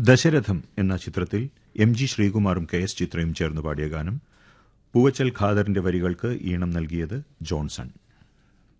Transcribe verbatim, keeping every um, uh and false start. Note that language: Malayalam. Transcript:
ദശരഥം എന്ന ചിത്രത്തിൽ എം ജി ശ്രീകുമാറും കെ എസ് ചിത്രയും ചേർന്ന് പാടിയ ഗാനം പൂവച്ചൽ ഖാദറിന്റെ വരികൾക്ക് ഈണം നൽകിയത് ജോൺസൺ.